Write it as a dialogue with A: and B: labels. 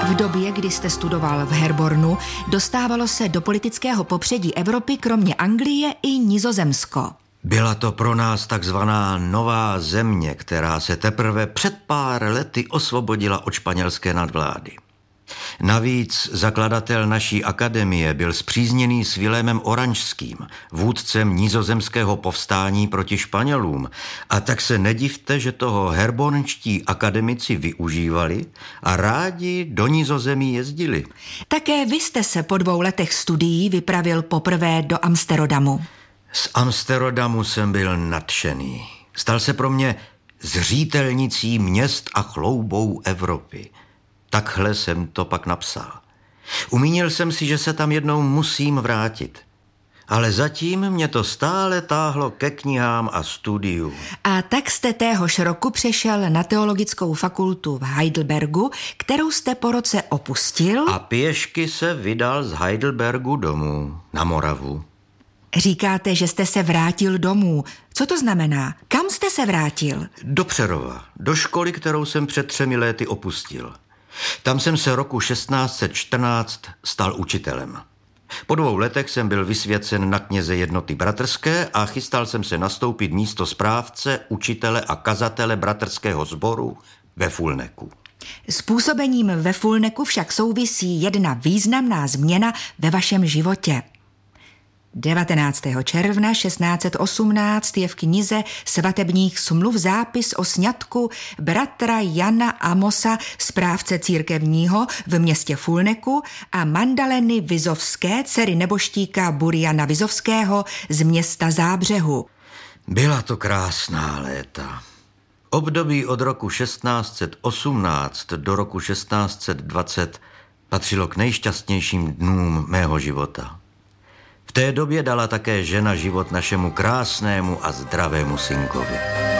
A: V době, kdy jste studoval v Herbornu, dostávalo se do politického popředí Evropy kromě Anglie i Nizozemsko.
B: Byla to pro nás takzvaná nová země, která se teprve před pár lety osvobodila od španělské nadvlády. Navíc zakladatel naší akademie byl spřízněný s Vilémem Oranžským, vůdcem nizozemského povstání proti Španělům, a tak se nedivte, že toho herbornští akademici využívali a rádi do Nizozemí jezdili.
A: Také vy jste se po 2 letech studií vypravil poprvé do Amsterodamu.
B: Z Amsterodamu jsem byl nadšený. Stal se pro mě zřitelnicí měst a chloubou Evropy. Takhle jsem to pak napsal. Umínil jsem si, že se tam jednou musím vrátit. Ale zatím mě to stále táhlo ke knihám a studiu.
A: A tak jste téhož roku přešel na teologickou fakultu v Heidelbergu, kterou jste po roce opustil.
B: A pěšky se vydal z Heidelbergu domů, na Moravu.
A: Říkáte, že jste se vrátil domů. Co to znamená? Kam jste se vrátil?
B: Do Přerova, do školy, kterou jsem před 3 lety opustil. Tam jsem se roku 1614 stal učitelem. Po 2 letech jsem byl vysvěcen na kněze Jednoty bratrské a chystal jsem se nastoupit místo správce, učitele a kazatele bratrského sboru ve Fulneku.
A: S působením ve Fulneku však souvisí jedna významná změna ve vašem životě. 19. června 1618 je v knize svatebních smluv zápis o sňatku bratra Jana Amosa, správce církevního v městě Fulneku, a Mandaleny Vizovské, dcery neboštíka Buriana Vizovského z města Zábřehu.
B: Byla to krásná léta. Období od roku 1618 do roku 1620 patřilo k nejšťastnějším dnům mého života. V té době dala také žena život našemu krásnému a zdravému synkovi.